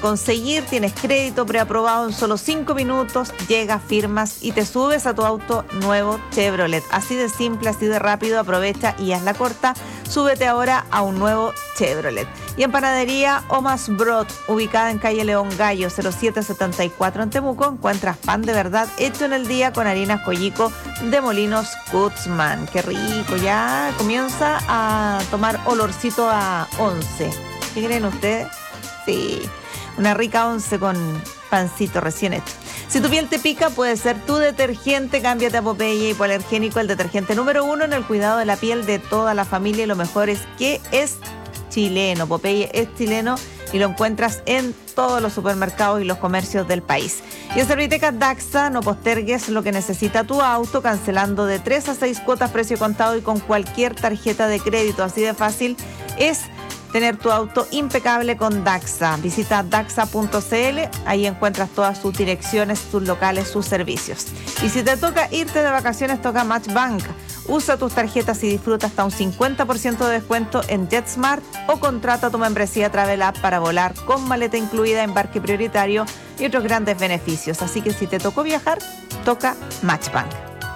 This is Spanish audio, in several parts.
conseguir, tienes crédito preaprobado en solo 5 minutos, llegas, firmas y te subes a tu auto nuevo Chevrolet. Así de simple, así de rápido, aprovecha y hazla corta. Súbete ahora a un nuevo Chevrolet. Y en Panadería Omas Brot, ubicada en calle León Gallo 0774 en Temuco, encuentras pan de verdad hecho en el día con harinas Coyico de Molinos Kutzman. Qué rico, ya comienza a tomar olorcito a 11. ¿Qué creen ustedes? Sí, una rica 11 con pancito recién hecho. Si tu piel te pica, puede ser tu detergente. Cámbiate a Popeye Hipoalergénico, el detergente número 1 en el cuidado de la piel de toda la familia. Y lo mejor es que es chileno. Popeye es chileno y lo encuentras en todos los supermercados y los comercios del país. Y en Servitecas Daxa, no postergues lo que necesita tu auto, cancelando de 3 a 6 cuotas precio contado y con cualquier tarjeta de crédito. Así de fácil es tener tu auto impecable con Daxa. Visita daxa.cl, ahí encuentras todas sus direcciones, sus locales, sus servicios. Y si te toca irte de vacaciones, toca Matchbank. Usa tus tarjetas y disfruta hasta un 50% de descuento en JetSmart o contrata tu membresía Travel App para volar con maleta incluida, embarque prioritario y otros grandes beneficios. Así que si te tocó viajar, toca Matchbank.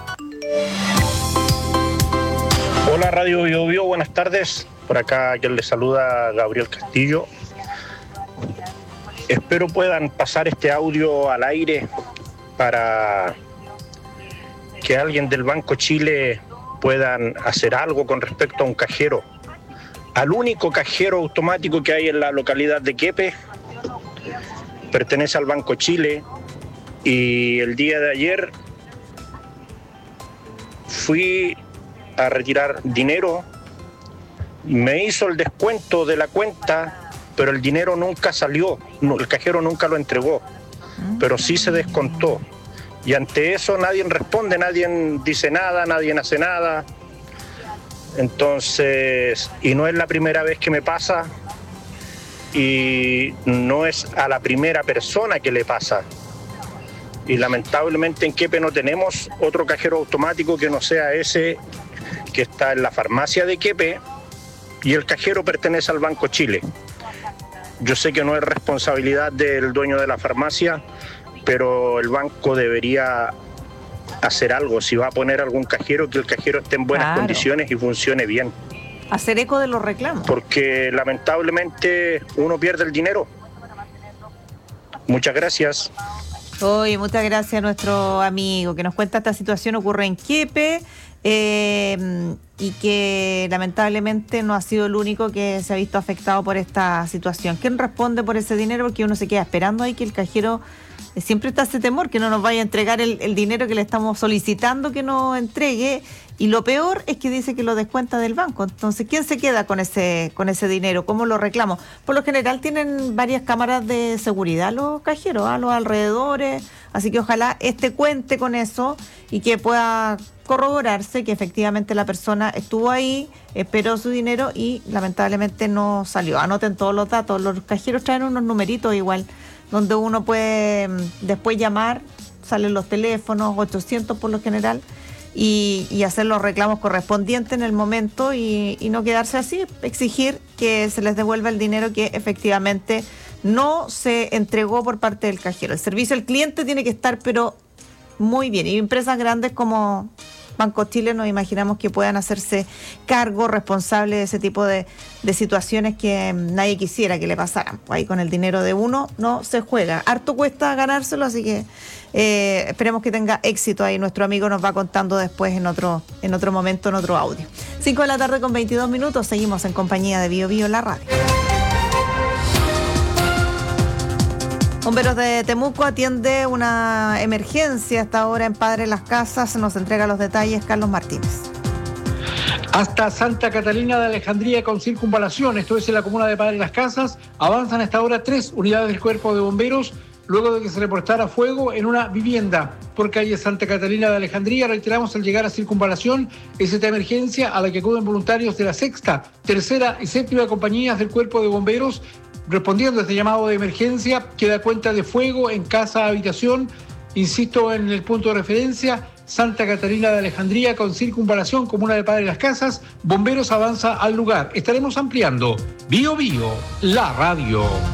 Hola Radio Bio Bio, buenas tardes. Por acá quien les saluda, Gabriel Castillo. Espero puedan pasar este audio al aire para que alguien del Banco Chile puedan hacer algo con respecto a un cajero. Al único cajero automático que hay en la localidad de Quepe, pertenece al Banco Chile, y el día de ayer fui a retirar dinero. Me hizo el descuento de la cuenta, pero el dinero nunca salió, el cajero nunca lo entregó, pero sí se descontó. Y ante eso nadie responde, nadie dice nada, nadie hace nada. Entonces, y no es la primera vez que me pasa, y no es a la primera persona que le pasa. Y lamentablemente en Quepe no tenemos otro cajero automático que no sea ese que está en la farmacia de Quepe, y el cajero pertenece al Banco Chile. Yo sé que no es responsabilidad del dueño de la farmacia, pero el banco debería hacer algo. Si va a poner algún cajero, que el cajero esté en buenas condiciones y funcione bien. Hacer eco de los reclamos. Porque lamentablemente uno pierde el dinero. Muchas gracias. Oye, muchas gracias a nuestro amigo que nos cuenta esta situación. Ocurre en Quepe y que lamentablemente no ha sido el único que se ha visto afectado por esta situación. ¿Quién responde por ese dinero? Porque uno se queda esperando ahí que el cajero, siempre está ese temor que no nos vaya a entregar el dinero que le estamos solicitando que nos entregue, y lo peor es que dice que lo descuenta del banco. Entonces, ¿quién se queda con ese dinero? ¿Cómo lo reclamo? Por lo general tienen varias cámaras de seguridad los cajeros, a los alrededores, así que ojalá cuente con eso y que pueda corroborarse que efectivamente la persona estuvo ahí, esperó su dinero y lamentablemente no salió. Anoten todos los datos, los cajeros traen unos numeritos igual, donde uno puede después llamar, salen los teléfonos, 800 por lo general, y hacer los reclamos correspondientes en el momento y no quedarse así, exigir que se les devuelva el dinero que efectivamente no se entregó por parte del cajero. El servicio al cliente tiene que estar pero muy bien, y empresas grandes como Banco Chile nos imaginamos que puedan hacerse cargo responsable de ese tipo de situaciones que nadie quisiera que le pasaran. Pues ahí con el dinero de uno no se juega. Harto cuesta ganárselo, así que esperemos que tenga éxito ahí. Nuestro amigo nos va contando después en otro momento, en otro audio. 5 de la tarde con 22 minutos. Seguimos en compañía de Bio Bio, la radio. Bomberos de Temuco atiende una emergencia hasta ahora en Padre Las Casas. Nos entrega los detalles Carlos Martínez. Hasta Santa Catalina de Alejandría con circunvalación, esto es en la comuna de Padre Las Casas, avanzan hasta ahora 3 unidades del Cuerpo de Bomberos luego de que se reportara fuego en una vivienda por calle Santa Catalina de Alejandría. Reiteramos, al llegar a circunvalación es esta emergencia a la que acuden voluntarios de la 6ª, 3ª y 7ª compañías del Cuerpo de Bomberos respondiendo a este llamado de emergencia que da cuenta de fuego en casa habitación. Insisto en el punto de referencia, Santa Catalina de Alejandría con circunvalación, comuna de Padre Las Casas. Bomberos avanza al lugar. Estaremos ampliando. Bio Bio, la radio.